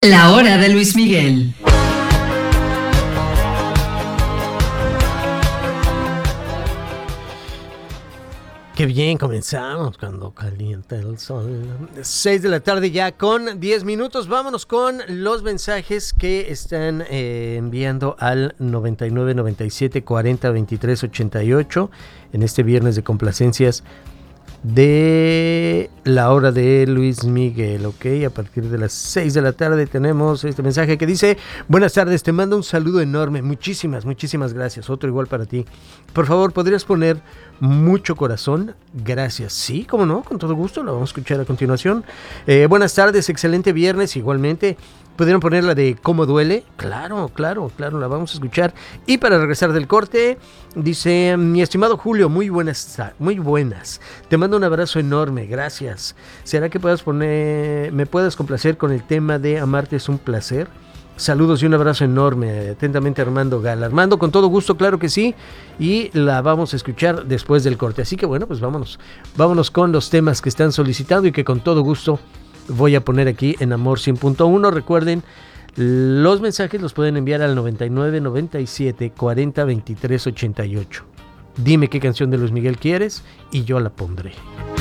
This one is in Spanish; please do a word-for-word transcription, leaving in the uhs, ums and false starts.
La hora de Luis Miguel. Qué bien comenzamos cuando calienta el sol. seis de la tarde ya con diez minutos. Vámonos con los mensajes que están eh, enviando al noventa y nueve, noventa y siete, cuarenta, veintitrés, ochenta y ocho en este viernes de complacencias de la hora de Luis Miguel, ok, a partir de las seis de la tarde tenemos este mensaje que dice: buenas tardes, te mando un saludo enorme, muchísimas, muchísimas gracias, otro igual para ti, por favor, ¿podrías poner Mucho Corazón? Gracias. Sí, cómo no, con todo gusto, lo vamos a escuchar a continuación. Eh, buenas tardes, excelente viernes, igualmente. ¿Pudieron poner la de Cómo Duele? Claro, claro, claro, la vamos a escuchar. Y para regresar del corte, dice: mi estimado Julio, muy buenas, muy buenas. Te mando un abrazo enorme, gracias. ¿Será que puedas poner, me puedas complacer con el tema de Amarte es un placer? Saludos y un abrazo enorme. Atentamente, Armando Gala. Armando, con todo gusto, claro que sí. Y la vamos a escuchar después del corte. Así que bueno, pues vámonos. Vámonos con los temas que están solicitando y que con todo gusto voy a poner aquí en Amor cien punto uno. Recuerden, los mensajes los pueden enviar al noventa y nueve, noventa y siete, cuarenta, veintitrés, ochenta y ocho. Dime qué canción de Luis Miguel quieres y yo la pondré.